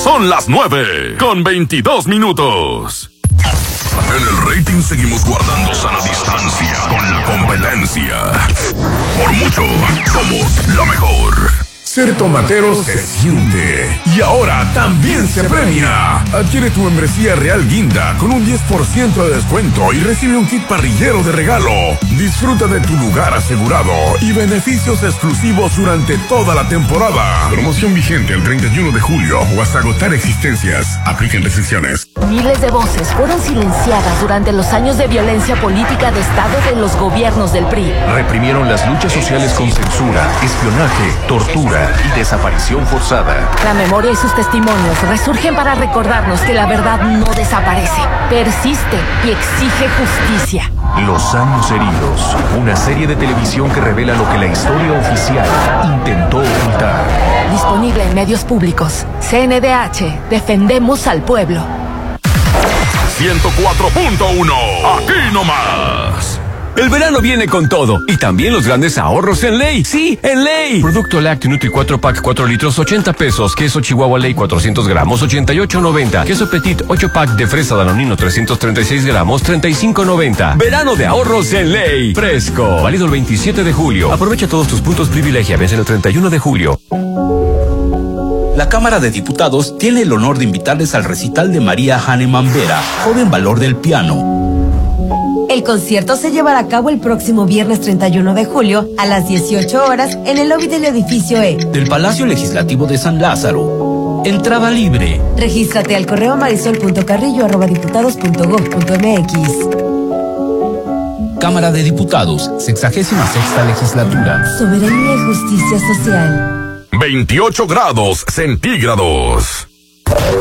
Son las 9:22. En el rating seguimos guardando sana distancia con la competencia. Por mucho, somos la mejor. Ser tomatero se siente y ahora también se premia. Adquiere tu membresía Real Guinda con un 10% de descuento y recibe un kit parrillero de regalo. Disfruta de tu lugar asegurado y beneficios exclusivos durante toda la temporada. Promoción vigente el 31 de julio o hasta agotar existencias. Apliquen restricciones. Miles de voces fueron silenciadas durante los años de violencia política de Estado de los gobiernos del PRI. Reprimieron las luchas sociales con censura, espionaje, tortura y desaparición forzada. La memoria y sus testimonios resurgen para recordarnos que la verdad no desaparece, persiste y exige justicia. Los años heridos, una serie de televisión que revela lo que la historia oficial intentó ocultar. Disponible en medios públicos. CNDH, defendemos al pueblo. 104.1, aquí nomás. El verano viene con todo y también los grandes ahorros en Ley. Sí, en Ley. Producto lácteo Nutri 4 Pack 4 litros, 80 pesos. Queso Chihuahua Ley 400 gramos, 88.90. Queso Petit 8 Pack de fresa Danonino 336 gramos, 35.90. Verano de ahorros en Ley. Fresco. Válido el 27 de julio. Aprovecha todos tus puntos privilegia. Vence el 31 de julio. La Cámara de Diputados tiene el honor de invitarles al recital de María Hahnemann Vera, joven valor del piano. El concierto se llevará a cabo el próximo viernes 31 de julio a las 18 horas en el lobby del edificio E del Palacio Legislativo de San Lázaro. Entrada libre. Regístrate al correo marisol.carrillo@diputados.gov.mx. Cámara de Diputados, 66ª legislatura. Soberanía y justicia social. 28 grados centígrados.